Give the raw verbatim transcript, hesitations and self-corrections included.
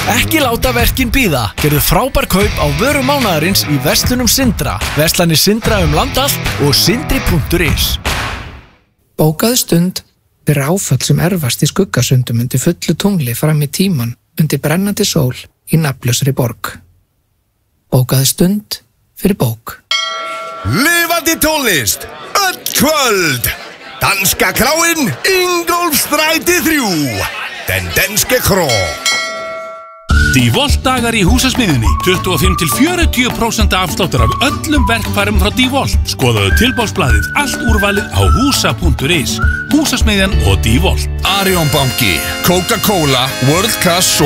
Ekki láta verkin bíða. Gerðu frábær kaup á vöru mánaðarins í verslunum Sindra. Verslanir Sindra um land allt og sindri punktur is. Bókaðu stund fyrir áföll sem erfast í skuggasundum undir fullu tungli fram í tíman undir brennandi sól í nafnlausri borg. Bókaðu stund fyrir bók. Lifandi tónlist, öll kvöld. Danska kráin, Ingólfsstræti þrjú. Den danske kró. Dívolt dagar í húsasmiðjunni. tuttugu og fimm til fjörutíu prósent afsláttur af öllum verkfærum frá Dívolt. Skoðaðu tilboðsblaðið allt úrvalið á húsa punktur is. Húsasmiðjan og Dívolt. Arion banki, Coca-Cola, World Class